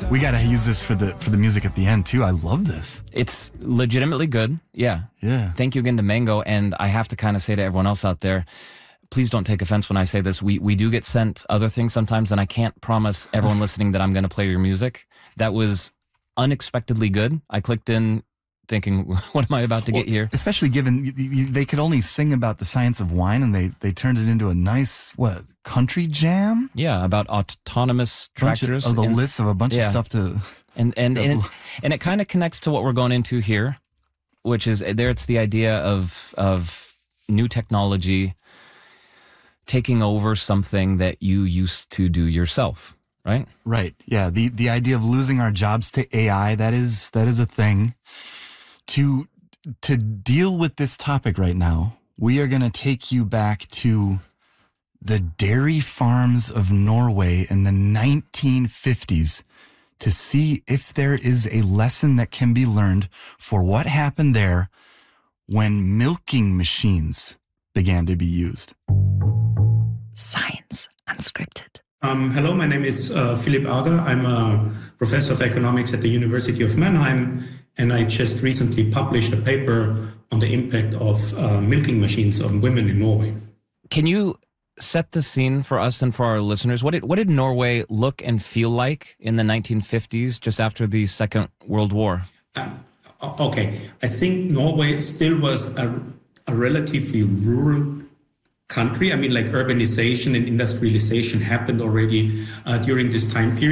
We got to use this for the music at the end too. I love this. It's legitimately good. Yeah. Yeah. Thank you again to Mango. And I have to kind of say to everyone else out there, please don't take offense when I say this. We do get sent other things sometimes, and I can't promise everyone listening that I'm going to play your music. That was unexpectedly good. I clicked in thinking, what am I about to get here? Especially given they could only sing about the science of wine, and they turned it into a nice, country jam? Yeah, about autonomous tractors. Of the list of a bunch of stuff to... And it kind of connects to what we're going into here, which is, it's the idea of new technology taking over something that you used to do yourself, right? Right, yeah. The idea of losing our jobs to AI, that is a thing. To deal with this topic right now, we are going to take you back to the dairy farms of Norway in the 1950s to see if there is a lesson that can be learned for what happened there when milking machines began to be used. Science Unscripted. Hello, my name is Philipp Arger. I'm a professor of economics at the University of Mannheim, and I just recently published a paper on the impact of milking machines on women in Norway. Can you set the scene for us and for our listeners? What did Norway look and feel like in the 1950s, just after the Second World War? Okay, I think Norway still was a relatively rural country. I mean, like urbanization and industrialization happened already during this time period.